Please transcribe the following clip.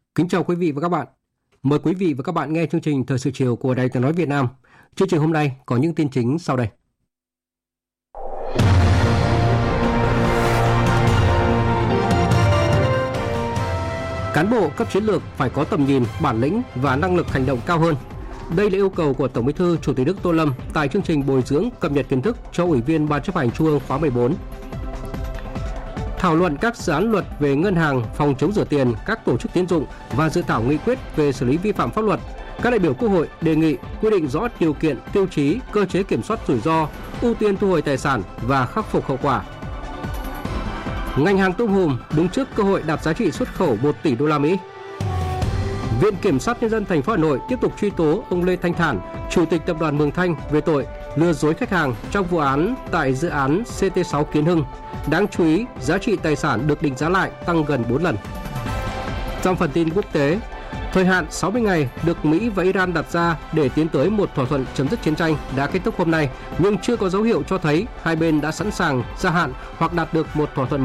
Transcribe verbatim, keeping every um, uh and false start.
Kính chào quý vị và các bạn. Mời quý vị và các bạn nghe chương trình Thời sự chiều của Đài Tiếng nói Việt Nam. Chương trình hôm nay có những tin chính sau đây. Cán bộ cấp chiến lược phải có tầm nhìn, bản lĩnh và năng lực hành động cao hơn. Đây là yêu cầu của Tổng Bí thư Chủ tịch nước Tô Lâm tại chương trình bồi dưỡng cập nhật kiến thức cho Ủy viên Ban Chấp hành Trung ương khóa mười bốn. Thảo luận các dự án luật về ngân hàng, phòng chống rửa tiền, các tổ chức tín dụng và dự thảo nghị quyết về xử lý vi phạm pháp luật. Các đại biểu Quốc hội đề nghị quy định rõ điều kiện, tiêu chí, cơ chế kiểm soát rủi ro, ưu tiên thu hồi tài sản và khắc phục hậu quả. Ngành hàng tôm hùm đứng trước cơ hội đạt giá trị xuất khẩu một tỷ đô la Mỹ. Viện Kiểm sát Nhân dân thành phố Hà Nội tiếp tục truy tố ông Lê Thanh Thản, Chủ tịch Tập đoàn Mường Thanh về tội lừa dối khách hàng trong vụ án tại dự án xê tê sáu Kiến Hưng. Đáng chú ý, giá trị tài sản được định giá lại tăng gần bốn lần. Trong phần tin quốc tế, thời hạn sáu mươi ngày được Mỹ và Iran đặt ra để tiến tới một thỏa thuận chấm dứt chiến tranh đã kết thúc hôm nay, nhưng chưa có dấu hiệu cho thấy hai bên đã sẵn sàng gia hạn hoặc đạt được một thỏa thuận